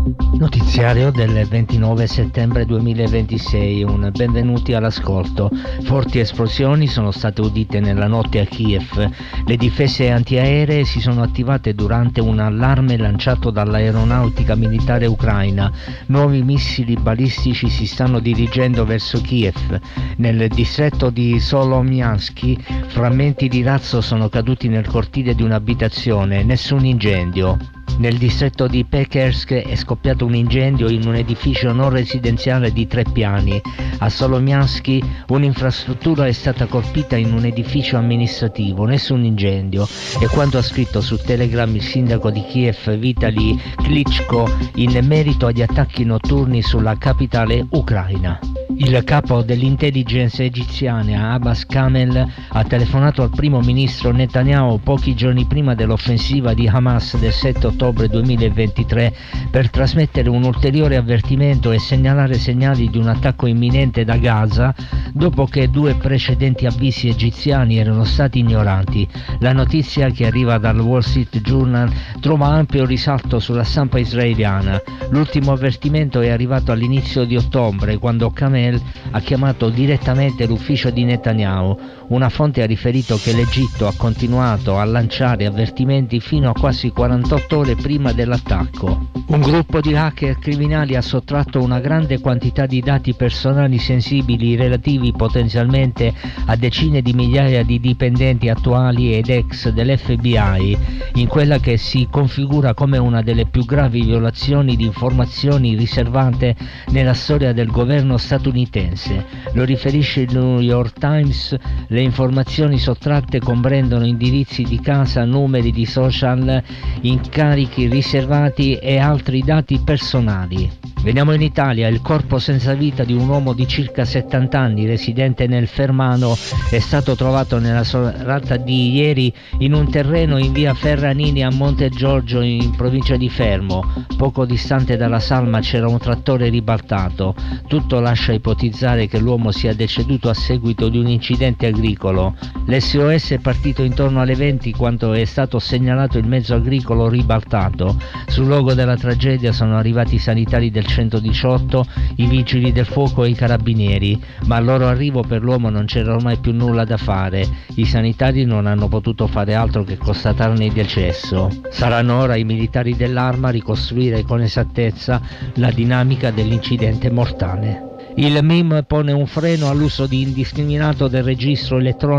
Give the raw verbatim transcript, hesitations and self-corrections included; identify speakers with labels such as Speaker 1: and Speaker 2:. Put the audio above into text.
Speaker 1: Notiziario del ventinove settembre duemilaventisei, un benvenuti all'ascolto. Forti esplosioni sono state udite nella notte a Kiev. Le difese antiaeree si sono attivate durante un allarme lanciato dall'aeronautica militare ucraina. Nuovi missili balistici si stanno dirigendo verso Kiev. Nel distretto di Solomianski frammenti di razzo sono caduti nel cortile di un'abitazione, nessun incendio. Nel distretto di Pekersk è scoppiato un incendio in un edificio non residenziale di tre piani. A Solomianski un'infrastruttura è stata colpita in un edificio amministrativo, nessun incendio. È quanto ha scritto su Telegram il sindaco di Kiev Vitali Klitschko in merito agli attacchi notturni sulla capitale ucraina. Il capo dell'intelligence egiziana Abbas Kamel ha telefonato al primo ministro Netanyahu pochi giorni prima dell'offensiva di Hamas del sette ottobre duemilaventitré per trasmettere un ulteriore avvertimento e segnalare segnali di un attacco imminente da Gaza dopo che due precedenti avvisi egiziani erano stati ignorati. La notizia, che arriva dal Wall Street Journal, trova ampio risalto sulla stampa israeliana. L'ultimo avvertimento è arrivato all'inizio di ottobre, quando Kamel ha chiamato direttamente l'ufficio di Netanyahu. Una fonte ha riferito che l'Egitto ha continuato a lanciare avvertimenti fino a quasi quarantotto ore prima dell'attacco. Un gruppo di hacker criminali ha sottratto una grande quantità di dati personali sensibili relativi potenzialmente a decine di migliaia di dipendenti attuali ed ex dell'F B I, in quella che si configura come una delle più gravi violazioni di informazioni riservate nella storia del governo statunitense. Lo riferisce il New York Times. Le informazioni sottratte comprendono indirizzi di casa, numeri di social, incarichi riservati e altri dati personali. Veniamo in Italia. Il corpo senza vita di un uomo di circa settanta anni residente nel Fermano è stato trovato nella serata di ieri in un terreno in via Ferranini a Monte Giorgio in provincia di Fermo. Poco distante dalla salma c'era un trattore ribaltato. Tutto lascia ipotizzare che l'uomo sia deceduto a seguito di un incidente agricolo. L'S O S è partito intorno alle venti quando è stato segnalato il mezzo agricolo ribaltato. Sul luogo della tragedia sono arrivati i sanitari del centodiciotto, i vigili del fuoco e i carabinieri, ma al loro arrivo per l'uomo non c'era ormai più nulla da fare. I sanitari non hanno potuto fare altro che constatarne il decesso. Saranno ora i militari dell'Arma a ricostruire con esattezza la dinamica dell'incidente mortale. Il M I M pone un freno all'uso di indiscriminato del registro elettronico